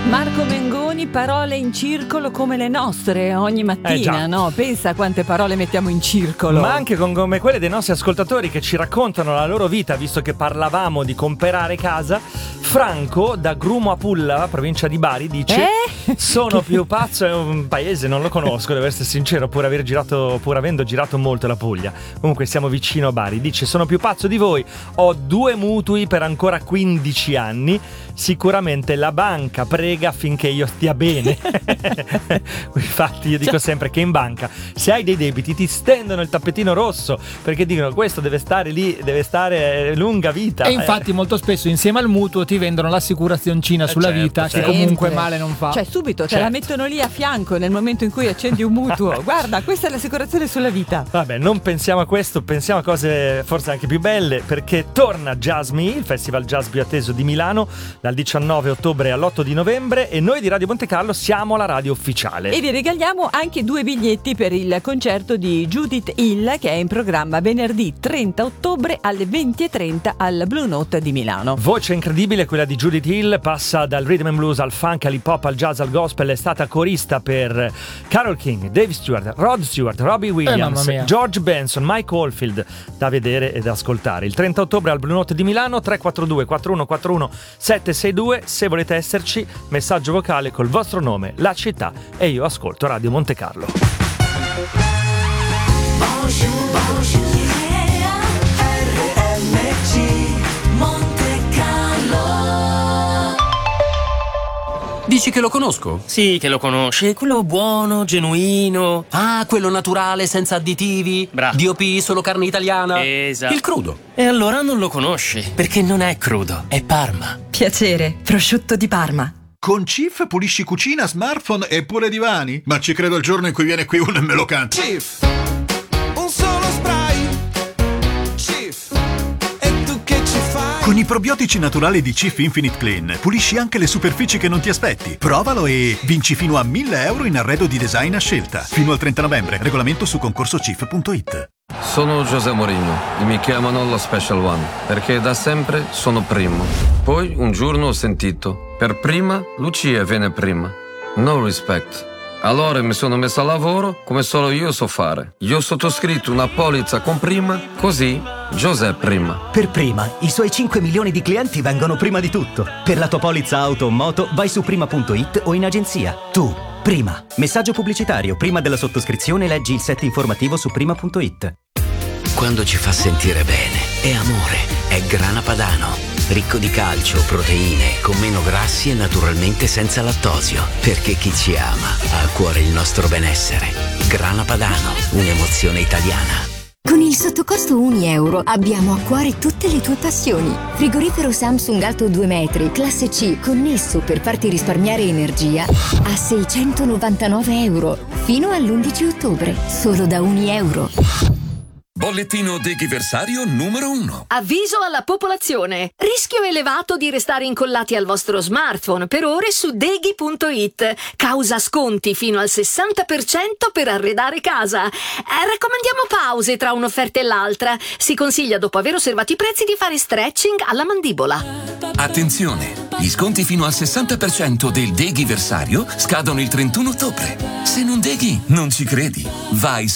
Marco Mengoni, parole in circolo come le nostre ogni mattina, no? Pensa a quante parole mettiamo in circolo. Ma anche come quelle dei nostri ascoltatori che ci raccontano la loro vita, visto che parlavamo di comprare casa. Franco da Grumo a Pulla, provincia di Bari, dice: sono più pazzo, è un paese, non lo conosco, devo essere sincero, pur avendo girato molto la Puglia. Comunque siamo vicino a Bari. Dice: sono più pazzo di voi, ho 2 mutui per ancora 15 anni. Sicuramente la banca prega affinché io stia bene. Infatti io dico sempre che in banca, se hai dei debiti, ti stendono il tappetino rosso, perché dicono questo deve stare lì, deve stare lunga vita. E infatti molto spesso insieme al mutuo ti vendono l'assicurazioncina sulla vita, che comunque male non fa. Cioè subito te la mettono lì a fianco nel momento in cui accendi un mutuo. Guarda, questa è l'assicurazione sulla vita. Vabbè, non pensiamo a questo, pensiamo a cose forse anche più belle, perché torna Jazz Me, il festival jazz più atteso di Milano, dal 19 ottobre all'8 di novembre, e noi di Radio Monte Carlo siamo la radio ufficiale. E vi regaliamo anche 2 biglietti per il concerto di Judith Hill, che è in programma venerdì 30 ottobre alle 20:30 al Blue Note di Milano. Voce incredibile quella di Judith Hill, passa dal rhythm and blues al funk, all'hip hop, al jazz, al gospel. È stata corista per Carole King, Dave Stewart, Rod Stewart, Robbie Williams, George Benson, Mike Oldfield. Da vedere ed ascoltare il 30 ottobre al Blue Note di Milano. 342 4141 762. Se volete esserci, messaggio vocale col vostro nome, la città, e io ascolto Radio Monte Carlo. Dici che lo conosco? Sì, che lo conosci. Quello buono, genuino. Ah, quello naturale, senza additivi. Bravo. DOP, solo carne italiana. Esatto. Il crudo. E allora non lo conosci, perché non è crudo, è Parma. Piacere, prosciutto di Parma. Con Cif pulisci cucina, smartphone e pure divani? Ma ci credo il giorno in cui viene qui uno e me lo canta. Cif, un solo spray. Cif, e tu che ci fai? Con i probiotici naturali di Cif Infinite Clean pulisci anche le superfici che non ti aspetti. Provalo e vinci fino a 1.000 euro in arredo di design a scelta. Fino al 30 novembre. Regolamento su concorsocif.it. Sono José Mourinho e mi chiamano lo Special One perché da sempre sono primo. Poi un giorno ho sentito: per prima Lucia viene prima. No respect. Allora mi sono messo a lavoro come solo io so fare. Io ho sottoscritto una polizza con prima, così José prima. Per prima, i suoi 5 milioni di clienti vengono prima di tutto. Per la tua polizza auto o moto vai su prima.it o in agenzia. Tu, prima. Messaggio pubblicitario. Prima della sottoscrizione leggi il set informativo su prima.it. Quando ci fa sentire bene, è amore, è Grana Padano. Ricco di calcio, proteine, con meno grassi e naturalmente senza lattosio. Perché chi ci ama ha a cuore il nostro benessere. Grana Padano, un'emozione italiana. Con il sottocosto €1 abbiamo a cuore tutte le tue passioni. Frigorifero Samsung alto 2 metri, classe C, connesso per farti risparmiare energia a €699. Fino all'11 ottobre, solo da €1. Bollettino Deghiversario numero 1. Avviso alla popolazione. Rischio elevato di restare incollati al vostro smartphone per ore su Deghi.it. Causa sconti fino al 60% per arredare casa. Raccomandiamo pause tra un'offerta e l'altra. Si consiglia, dopo aver osservato i prezzi, di fare stretching alla mandibola. Attenzione! Gli sconti fino al 60% del Deghiversario scadono il 31 ottobre. Se non deghi, non ci credi. Vai su